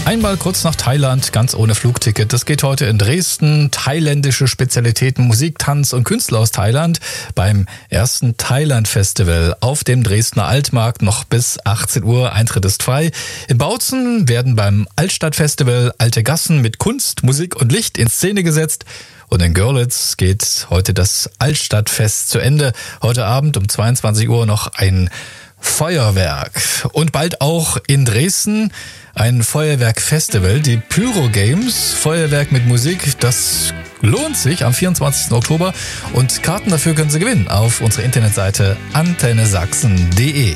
Einmal kurz nach Thailand, ganz ohne Flugticket. Das geht heute in Dresden. Thailändische Spezialitäten, Musik, Tanz und Künstler aus Thailand beim ersten Thailand-Festival auf dem Dresdner Altmarkt. Noch bis 18 Uhr. Eintritt ist frei. In Bautzen werden beim Altstadtfestival alte Gassen mit Kunst, Musik und Licht in Szene gesetzt. Und in Görlitz geht heute das Altstadtfest zu Ende. Heute Abend um 22 Uhr noch ein Feuerwerk. Und bald auch in Dresden ein Feuerwerk-Festival, die Pyro Games, Feuerwerk mit Musik, das lohnt sich am 24. Oktober und Karten dafür können Sie gewinnen auf unserer Internetseite antennesachsen.de.